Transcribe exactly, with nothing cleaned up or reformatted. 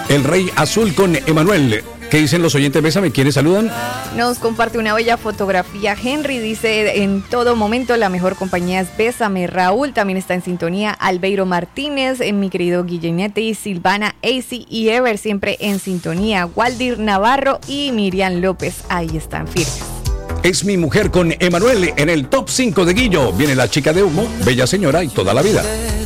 El Rey Azul con Emanuel. ¿Qué dicen los oyentes? Bésame, ¿quiénes saludan? Nos comparte una bella fotografía. Henry dice, en todo momento la mejor compañía es Bésame. Raúl también está en sintonía. Albeiro Martínez, en mi querido Guillenete, Silvana, AC y Ever siempre en sintonía. Waldir Navarro y Miriam López, ahí están firmes. Es mi mujer con Emanuel en el top cinco de Guillo. Viene la chica de humo, bella señora y toda la vida.